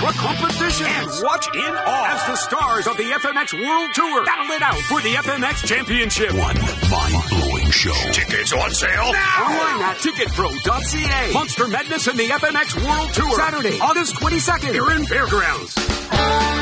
the competition, and watch in awe as the stars of the FMX World Tour battle it out for the FMX Championship. One mind-blowing show. Tickets on sale now. Online at ticketpro.ca. Monster Madness and the FMX World Tour. Saturday, August 22nd. Here in Fairgrounds.